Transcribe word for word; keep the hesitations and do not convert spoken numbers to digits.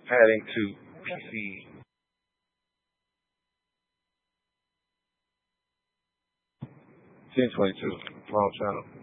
adding to P C ten twenty-two, wrong channel.